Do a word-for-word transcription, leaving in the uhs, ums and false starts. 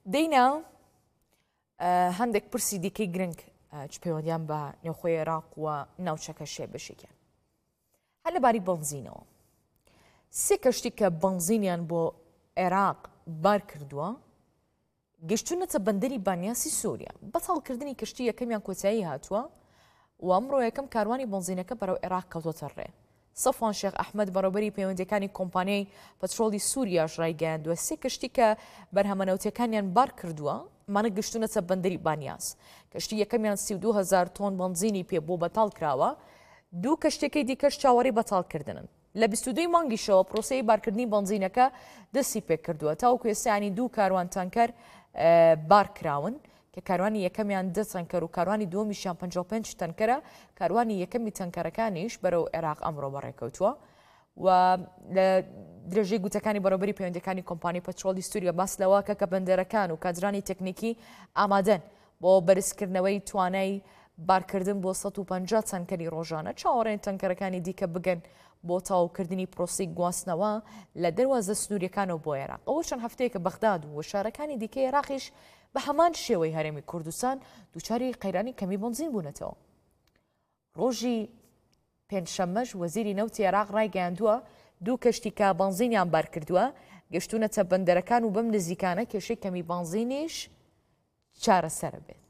دەینا هەندێک پرسی دیکەی گرنگ چ پەیوەندیان بە نێوخۆی عێراق و ناوچەکە شێ بەشێکیان هەر لەباری بەنزینەوە سێ کەشتی کە بەنزینیان بۆ عێراق بار کردووە گەشتونەتە بەندەری بانیاسی سووریا بەتاڵکردنی کەشتی یەکەمیان کۆتایی هاتووە و ئەمڕۆ یەکەم کاروانی بەنزینەکە بەرەو عێراق کەوتۆتە ڕێ. سەفوان شێخ ئەحمەد بەڕێوەبەری پەیوەندیەکانی کۆمپانیای پەترۆڵی سووریاش ڕایگەیاندووە سێ کەشتی کە بەرهەمەنەوتیەکانیان بار کردووە مانە گەشتونەتە بەندەری بانیاس. کەشتی یەکەمیان سی و دوو هەزار تۆن بەنزینی پێ بۆ بەتاڵ کراوە، دوو کەشتێکی دیکەش چاوەڕی بەتاڵکردنن. لە بیست و دوو مانگیشەوە پرۆسەی بارکردنی بەنزینەکە دەستی پێ کردووە تاوەکو ئێستانی دوو کاروان تانکەر بار کراون کە کاروانی یەکەمیان دە تەنکەر و کاروانی دووەمیشیان پەنجا و پێنج تەنکەرە. کاروانی یەکەمی تەنکەرەکانیش بەرەو عێراق ئەمڕۆ بەڕێکەوتووە و لە درێژەی گوتەکانی بەڕێوەبەری پەیوەندیەکانی کۆمپانی پەترۆڵی سووریا باس لەوەکە کە بەندەرەکان و کادرانی تەکنیکی ئامادەن بۆ بەرزکردنەوەی توانای بارکردن بۆ سەد و پەنجا تەنکەری ڕۆژانە چاوەڕێن تەنکەرەکانی دیکە بگەن بۆ تاوکردنی پرۆسی گواستنەوە لە دەواازە سنووریەکانەوە بۆ عێراق. ئەوە چەند هەفتەیەکە بەغداد و شارەکانی دیکەی عێراقیش بە هەمان شێوەی هەرێمی کوردستان دووچاری قەیرانی کەمی بەنزین بوونەتەوە. ڕۆژی پێنجشەممەش وەزیری نەوتی عێراق ڕایگەیاندووە دوو کەشتی کە بەنزینیان بار کردووە گەشتونەتە بەندەرەکان و بەم نزیکانە کێشەی کەمی بەنزینیش چارەسەر بێت.